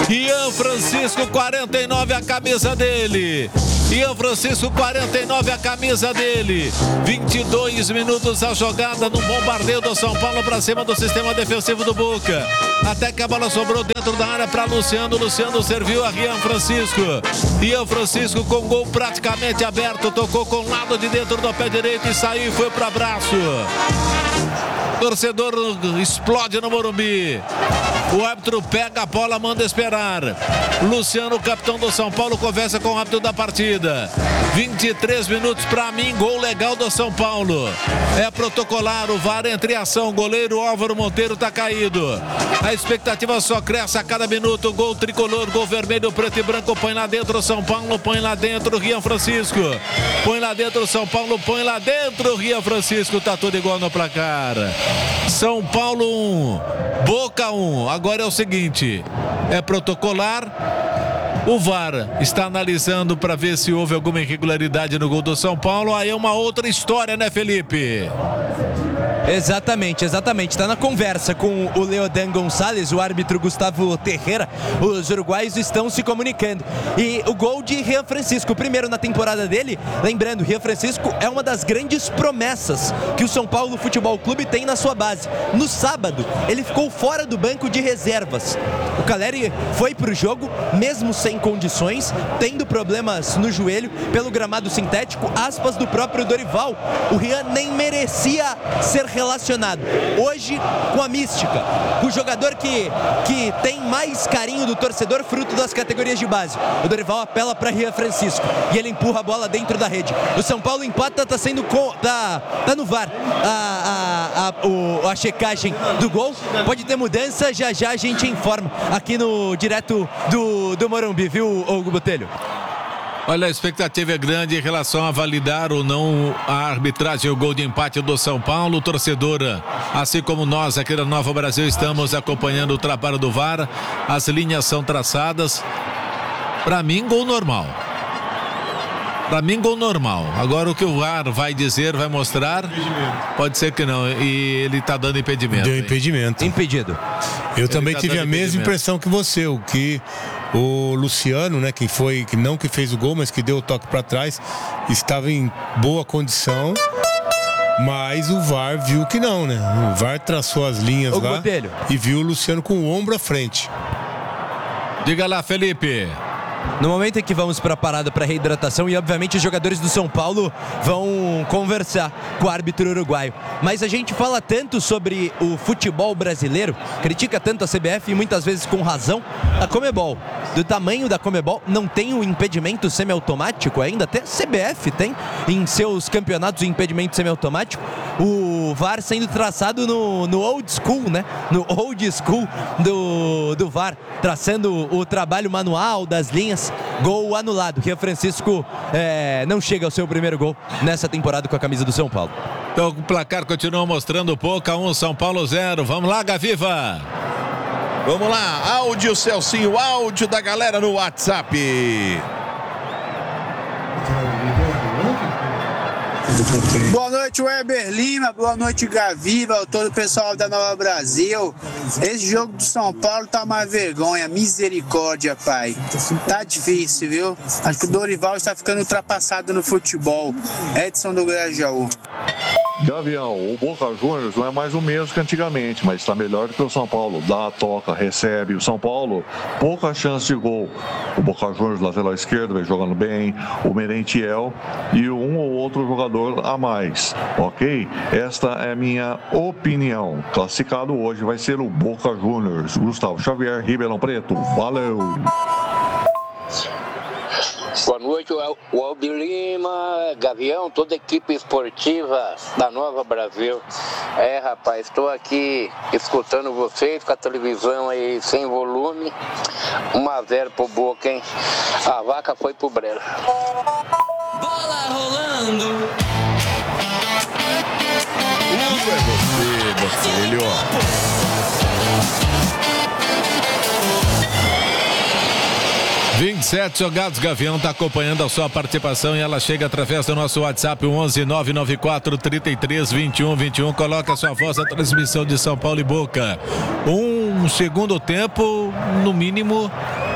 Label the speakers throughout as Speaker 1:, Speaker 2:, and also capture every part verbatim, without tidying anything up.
Speaker 1: Rian Francisco, quarenta e nove, a camisa dele. Rian Francisco, quarenta e nove, a camisa dele. vinte e dois minutos a jogada no bombardeio do São Paulo para cima do sistema defensivo do Boca. Até que a bola sobrou dentro da área para Luciano. Luciano serviu a Rian Francisco. Rian Francisco com gol praticamente aberto. Tocou com o lado de dentro do pé direito e saiu e foi para abraço. Torcedor explode no Morumbi. O árbitro pega a bola, manda esperar. Luciano, capitão do São Paulo, conversa com o árbitro da partida. vinte e três minutos, para mim, gol legal do São Paulo. É protocolar, o V A R entra em ação. O goleiro Álvaro Monteiro está caído. A expectativa só cresce a cada minuto. Gol tricolor, gol vermelho, preto e branco. Põe lá dentro São Paulo, põe lá dentro Rian Francisco. Põe lá dentro São Paulo, põe lá dentro Rian Francisco. Tá tudo igual no placar. São Paulo um, Boca um. Agora é o seguinte, é protocolar. O V A R está analisando para ver se houve alguma irregularidade no gol do São Paulo. Aí é uma outra história, né, Felipe?
Speaker 2: Exatamente, exatamente. Está na conversa com o Leodan Gonçalves, o árbitro Gustavo Terreira. Os uruguaios estão se comunicando. E o gol de Rian Francisco, o primeiro na temporada dele. Lembrando, Rian Francisco é uma das grandes promessas que o São Paulo Futebol Clube tem na sua base. No sábado, ele ficou fora do banco de reservas. O Caleri foi para o jogo, mesmo sem condições, tendo problemas no joelho pelo gramado sintético, aspas do próprio Dorival. O Rian nem merecia ser relacionado. Hoje, com a mística, o jogador que, que tem mais carinho do torcedor, fruto das categorias de base. O Dorival apela para Rian Francisco e ele empurra a bola dentro da rede. O São Paulo empata, tá sendo com, tá, tá no V A R a, a, a, o, a checagem do gol. Pode ter mudança, já já a gente informa aqui no direto do, do Morumbi, viu, Hugo Botelho?
Speaker 1: Olha, a expectativa é grande em relação a validar ou não a arbitragem, o gol de empate do São Paulo. Torcedora, assim como nós aqui da Nova Brasil, estamos acompanhando o trabalho do V A R. As linhas são traçadas. Para mim, gol normal. Para mim, gol normal. Agora o que o V A R vai dizer, vai mostrar, pode ser que não. E ele está dando impedimento.
Speaker 3: Deu impedimento.
Speaker 2: Hein? Impedido.
Speaker 3: Eu ele também tá tive a mesma impressão que você, o que o Luciano, né, que foi, que não que fez o gol, mas que deu o toque para trás, estava em boa condição. Mas o V A R viu que não, né? O V A R traçou as linhas
Speaker 2: o
Speaker 3: lá
Speaker 2: Botelho.
Speaker 3: E viu o Luciano com o ombro à frente.
Speaker 1: Diga lá, Felipe.
Speaker 2: No momento em que vamos para a parada para reidratação e obviamente os jogadores do São Paulo vão conversar com o árbitro uruguaio. Mas a gente fala tanto sobre o futebol brasileiro, critica tanto a C B F e muitas vezes com razão a Conmebol. Do tamanho da Conmebol, não tem o impedimento semiautomático ainda, até a C B F tem em seus campeonatos o impedimento semiautomático. O V A R sendo traçado no, no old school, né? No old school do, do V A R, traçando o trabalho manual das linhas. Gol anulado. Rian Francisco é, não chega ao seu primeiro gol nessa temporada com a camisa do São Paulo.
Speaker 1: Então o placar continua mostrando Boca um, São Paulo zero. Vamos lá, Gaviva.
Speaker 4: Vamos lá, áudio, Celcinho, áudio da galera no WhatsApp.
Speaker 5: Boa noite, Weber Lima. Boa noite, Gaviva, todo o pessoal da Nova Brasil. Esse jogo do São Paulo tá uma vergonha, misericórdia, pai. Tá difícil, viu? Acho que o Dorival está ficando ultrapassado no futebol. Edson do Grajaú.
Speaker 6: Gavião, o Boca Juniors não é mais o mesmo que antigamente, mas está melhor do que o São Paulo. Dá, toca, recebe. O São Paulo, pouca chance de gol. O Boca Juniors, lateral esquerdo, vem jogando bem. O Merentiel e um ou outro jogador a mais. Ok? Esta é a minha opinião. Classificado hoje vai ser o Boca Juniors. Gustavo Xavier, Ribeirão Preto. Valeu!
Speaker 7: Boa noite, o Albi Lima, Gavião, toda a equipe esportiva da Nova Brasil. É, rapaz, estou aqui escutando vocês com a televisão aí sem volume. um a zero pro Boca, hein? A vaca foi pro brelo.
Speaker 8: Bola rolando.
Speaker 4: Tudo é você, meu filho.
Speaker 1: vinte e sete jogados, Gavião está acompanhando a sua participação e ela chega através do nosso WhatsApp onze nove nove quatro, trinta e três, vinte e um, vinte e um. Coloca a sua voz na transmissão de São Paulo e Boca. Um segundo tempo, no mínimo,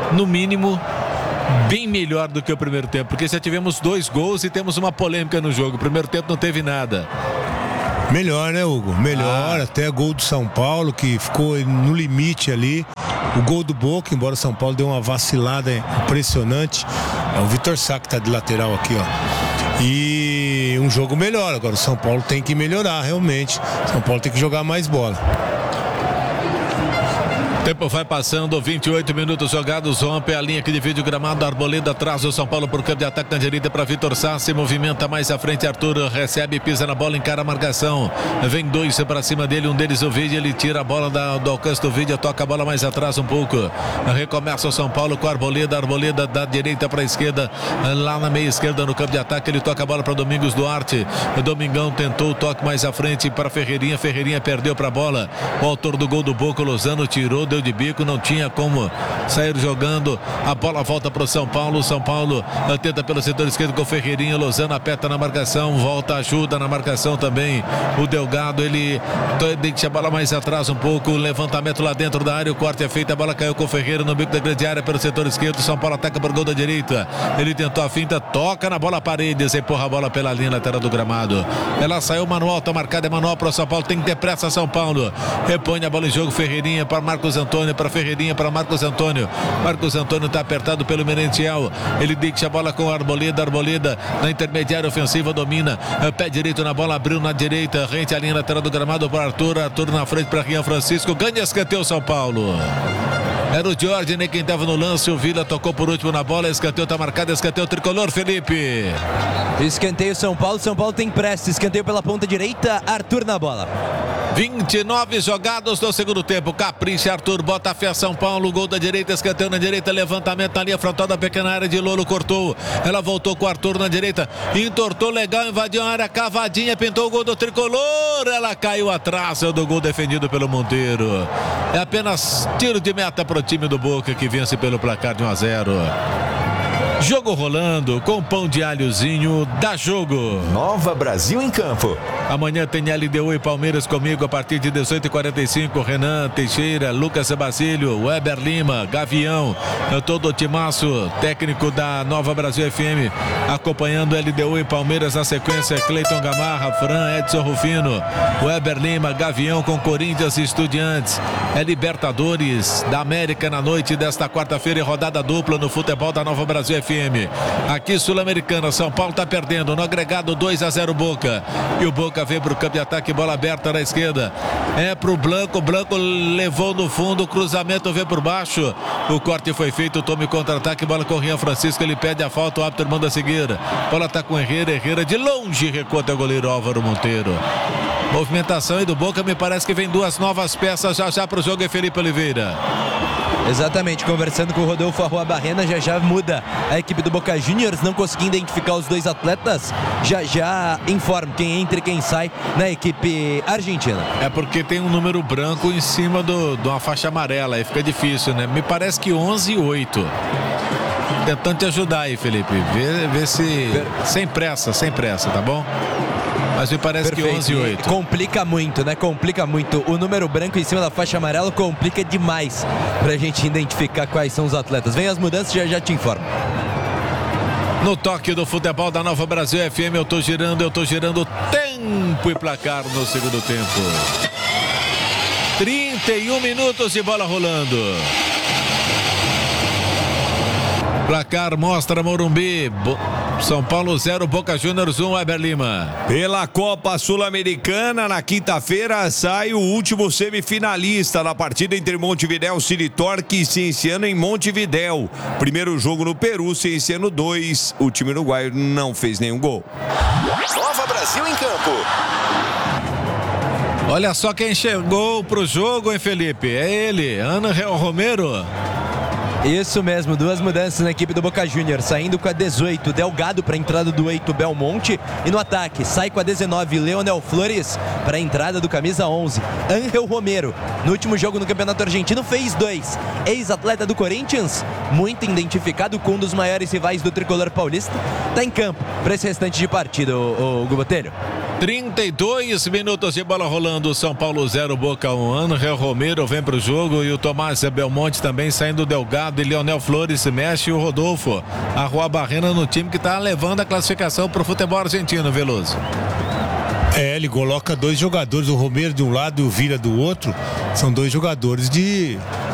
Speaker 1: no mínimo, bem melhor do que o primeiro tempo, porque já tivemos dois gols e temos uma polêmica no jogo. O primeiro tempo não teve nada.
Speaker 3: Melhor, né, Hugo? Melhor, ah. até gol do São Paulo, que ficou no limite ali. O gol do Boca, embora o São Paulo deu uma vacilada impressionante. É o Vitor Sá que tá de lateral aqui, ó. E um jogo melhor. Agora o São Paulo tem que melhorar, realmente. O São Paulo tem que jogar mais bola.
Speaker 1: Tempo vai passando, vinte e oito minutos jogados, rompe a linha que divide o gramado, Arboleda atrás do São Paulo por campo de ataque na direita para Vitor Sá, se movimenta mais à frente, Arthur recebe, pisa na bola, encara a marcação, vem dois para cima dele, um deles o Vidia, ele tira a bola da, do alcance do Vidia, toca a bola mais atrás um pouco, recomeça o São Paulo com a Arboleda, Arboleda da direita para a esquerda, lá na meia esquerda no campo de ataque, ele toca a bola para Domingos Duarte, Domingão tentou o toque mais à frente para Ferreirinha, Ferreirinha perdeu para a bola, o autor do gol do Boca, Lozano tirou, deu de bico, não tinha como sair jogando, a bola volta para o São Paulo, São Paulo tenta pelo setor esquerdo com o Ferreirinha, Lozano aperta na marcação, volta, ajuda na marcação também, o Delgado, ele deixa a bola mais atrás um pouco, levantamento lá dentro da área, o corte é feito, a bola caiu com o Ferreira no bico da grande área pelo setor esquerdo, São Paulo ataca por gol da direita, ele tentou a finta, toca na bola Paredes, empurra a bola pela linha lateral do gramado, ela saiu manual, tá marcada, é manual para o São Paulo, tem que ter pressa São Paulo, repõe a bola em jogo, Ferreirinha para Marcos Antônio, para Ferreirinha, para Marcos Antônio. Marcos Antônio está apertado pelo Merentiel. Ele deixa a bola com o Arboleda. Arboleda na intermediária ofensiva domina. Pé direito na bola, abriu na direita. Rente a linha lateral do gramado para Arthur. Arthur na frente para Rian Francisco. Ganha escanteio São Paulo. Era o Jorge, nem quem estava no lance. O Vila tocou por último na bola. Escanteio está marcado. Escanteio tricolor, Felipe.
Speaker 2: Escanteio São Paulo. São Paulo tem pressa. Escanteio pela ponta direita. Arthur na bola.
Speaker 1: vinte e nove jogados no segundo tempo. Capricha, Arthur, bota a fé São Paulo. Gol da direita, escanteio na direita. Levantamento na linha frontal da pequena área de Lolo. Cortou. Ela voltou com o Arthur na direita. Entortou legal, invadiu a área. Cavadinha, pintou o gol do tricolor. Ela caiu atrás do gol defendido pelo Monteiro. É apenas tiro de meta para o time do Boca, que vence pelo placar de um a zero. Jogo rolando com pão de alhozinho, dá jogo.
Speaker 9: Nova Brasil em campo.
Speaker 1: Amanhã tem L D U e Palmeiras comigo a partir de dezoito e quarenta e cinco. Renan Teixeira, Lucas Basílio, Weber Lima, Gavião, todo o timaço técnico da Nova Brasil F M, acompanhando L D U e Palmeiras na sequência. Cleiton Gamarra, Fran, Edson Rufino, Weber Lima, Gavião com Corinthians e Estudiantes. É Libertadores da América na noite desta quarta-feira e rodada dupla no futebol da Nova Brasil F M. Aqui Sul-Americana, São Paulo está perdendo no agregado dois a zero Boca. E o Boca vem para o campo de ataque, bola aberta na esquerda. É para o Blanco, Blanco levou no fundo, o cruzamento veio por baixo. O corte foi feito, tome contra-ataque, bola com o Rian Francisco, ele pede a falta, o árbitro manda seguir. Bola está com Herrera, Herrera de longe recua até o goleiro Álvaro Monteiro. Movimentação aí do Boca, me parece que vem duas novas peças já já para o jogo, é Felipe Oliveira.
Speaker 2: Exatamente, conversando com o Rodolfo Arroa Barrena, já já muda a equipe do Boca Juniors, não conseguindo identificar os dois atletas, já já informa quem entra e quem sai na equipe argentina.
Speaker 1: É porque tem um número branco em cima do, de uma faixa amarela, aí fica difícil, né? Me parece que onze e oito. Tentando te ajudar aí, Felipe, vê, vê se... Sem pressa, sem pressa, tá bom? Mas me parece Perfeito. que onze e oito.
Speaker 2: Complica muito, né? Complica muito. O número branco em cima da faixa amarela complica demais pra gente identificar quais são os atletas. Vem as mudanças, já já te informo.
Speaker 1: No toque do futebol da Nova Brasil F M, eu tô girando, eu tô girando tempo e placar no segundo tempo. trinta e um minutos de bola rolando. Placar mostra Morumbi, Bo... São Paulo zero, Boca Juniors um, Weber Lima.
Speaker 4: Pela Copa Sul-Americana, na quinta-feira, sai o último semifinalista na partida entre Montevidéu, City Torque e Cienciano em Montevidéu. Primeiro jogo no Peru, Cienciano dois. O time uruguaio não fez nenhum gol.
Speaker 9: Nova Brasil em campo.
Speaker 1: Olha só quem chegou pro jogo, hein, Felipe? É ele, Ángel Romero.
Speaker 2: Isso mesmo, duas mudanças na equipe do Boca Juniors, saindo com a dezoito, Delgado para a entrada do oito, Belmonte, e no ataque, sai com a dezenove, Leonel Flores para a entrada do camisa onze, Ángel Romero. No último jogo no Campeonato Argentino fez dois, ex-atleta do Corinthians, muito identificado com um dos maiores rivais do tricolor paulista, está em campo para esse restante de partida, o, o Gubotelho.
Speaker 1: trinta e dois minutos de bola rolando, São Paulo zero, Boca um, Ángel Romero vem para o jogo e o Tomás Belmonte também saindo, Delgado lado de Leonel Flores se mexe o Rodolfo. A Rua Barrena no time que está levando a classificação para o futebol argentino, Veloso.
Speaker 3: É, ele coloca dois jogadores, o Romero de um lado e o Vira do outro. São dois jogadores de